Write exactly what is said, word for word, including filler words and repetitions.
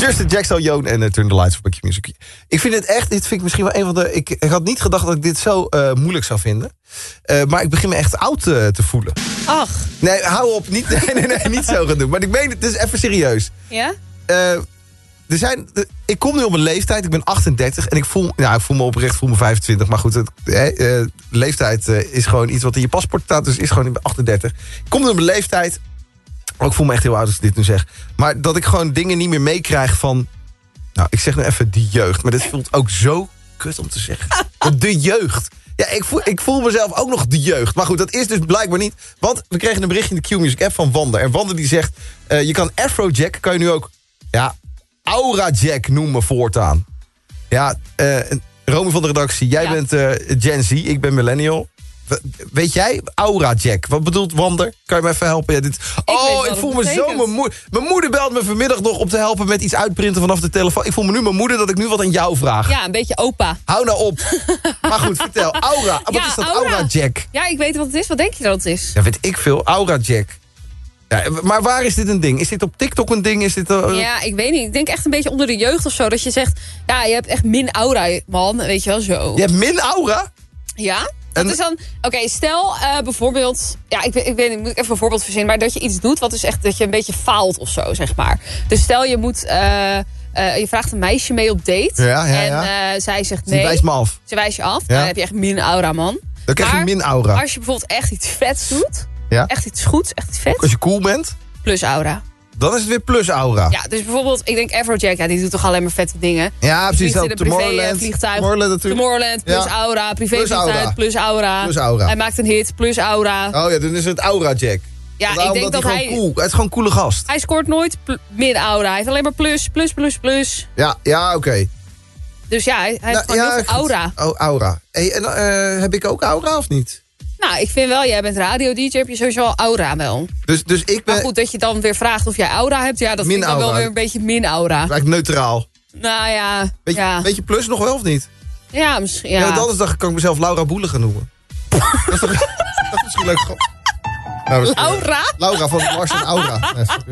Justin Jackson, Joon en uh, Turn the Lights Off bij Q-Music. Ik vind het echt, dit vind ik misschien wel een van de... Ik, ik had niet gedacht dat ik dit zo uh, moeilijk zou vinden. Uh, maar ik begin me echt oud uh, te voelen. Ach. Nee, hou op. Niet, nee, nee, nee, niet zo gaan doen. Maar ik meen het, het is even serieus. Ja? Uh, er zijn, ik kom nu op een leeftijd, ik ben achtendertig en ik voel, nou, ik voel me oprecht, voel me vijfentwintig. Maar goed, het, eh, uh, leeftijd uh, is gewoon iets wat in je paspoort staat, dus is gewoon ik ben achtendertig. Ik kom nu op een leeftijd, oh, ik voel me echt heel oud als ik dit nu zeg, maar dat ik gewoon dingen niet meer meekrijg van, nou, ik zeg nu even de jeugd, maar dit voelt ook zo kut om te zeggen. De jeugd. Ja, ik voel, ik voel mezelf ook nog de jeugd. Maar goed, dat is dus blijkbaar niet. Want we kregen een berichtje in de Q-Music app van Wander. En Wander die zegt, uh, je kan Afrojack, kan je nu ook, ja, Aurajack noemen voortaan. Ja, uh, Romy van de redactie, jij ja. bent uh, Gen Z, ik ben millennial. Weet jij, Aurajack, wat bedoelt Wander? Kan je me even helpen? Ja, dit... Ik oh, ik voel me betekent. zo... Mijn moeder, mijn moeder belt me vanmiddag nog om te helpen met iets uitprinten vanaf de telefoon. Ik voel me nu mijn moeder dat ik nu wat aan jou vraag. Ja, een beetje opa. Hou nou op. Maar goed, vertel. Aura, wat ja, is dat Aura. Aurajack? Ja, ik weet wat het is. Wat denk je dat het is? Ja, weet ik veel. Aurajack. Ja, maar waar is dit een ding? Is dit op TikTok een ding? Is dit, uh... Ja, ik weet niet. Ik denk echt een beetje onder de jeugd of zo. Dat je zegt, ja, je hebt echt min aura, man. Weet je wel, zo. Je hebt min aura? Ja. Dat en... is dan, oké, okay, stel uh, bijvoorbeeld, ja, ik, ik weet niet, moet ik even een voorbeeld verzinnen, maar dat je iets doet wat dus echt, dat je een beetje faalt of zo, zeg maar. Dus stel je moet, uh, uh, je vraagt een meisje mee op date. Ja, ja, en ja. Uh, zij zegt nee. Ze wijst me af. Ze wijst je af. Ja. Dan heb je echt min aura, man. Dan krijg je maar min aura. Als je bijvoorbeeld echt iets vets doet, ja. echt iets goeds, echt iets vets. Als je cool bent. Plus aura. Dan is het weer plus aura. Ja, dus bijvoorbeeld, ik denk Afrojack, ja, die doet toch alleen maar vette dingen. Ja, precies. Dat in Tomorrowland. Vliegtuig. Tomorrowland natuurlijk. Tomorrowland, plus ja. aura. Privévliegtuig, plus aura. Plus aura. Hij maakt een hit, plus aura. Oh ja, dan is het Aurajack. Ja, ik denk dat hij... Cool. Hij is gewoon een coole gast. Hij scoort nooit min aura. Hij heeft alleen maar plus, plus, plus, plus. Ja, ja, oké. Okay. Dus ja, hij, hij nou, heeft gewoon ja, heel veel aura. Oh, aura. Hey, en, uh, heb ik ook aura of niet? Nou, ik vind wel, jij bent radio-dj, heb je sowieso al aura wel. Dus, dus ik ben... Maar goed, dat je dan weer vraagt of jij aura hebt, ja, dat vind ik dan wel weer een beetje min aura. Lijkt neutraal. Nou ja, Weet je, ja. weet je plus nog wel of niet? Ja, misschien, ja. Ja, want anders dacht ik, kan ik mezelf Laura Boele gaan noemen. dat, is toch, dat is misschien leuk. Nou, Laura? Laura van Mars en Aura. Nee,